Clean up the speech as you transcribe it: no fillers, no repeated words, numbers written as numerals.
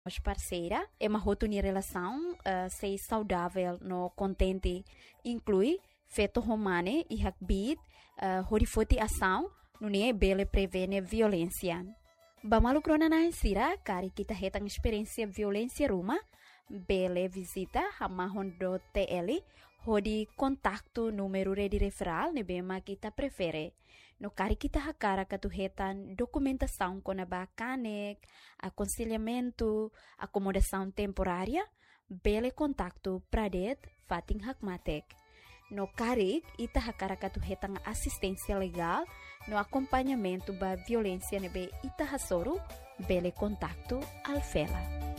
Nós parceira é uma rotuni relação ser saudável no contente inclui feto romane e hakbit horifoti ação no ne bele prevene violência. Bamalu krona na hensira kari kita hetang experiência violência ruma bele visita hamahon TL hodi kontaktu número de referral ne bema kita prefere. No kari kita hakara katuhetan documentação com a bacanek, aconselhamento, acomodação temporária, bele kontaktu pradet fating hakmatek. No kari ita hakara katuhetan assistência legal, no acompanhamento ba violência nebe ita hasoro, bele kontaktu alfela.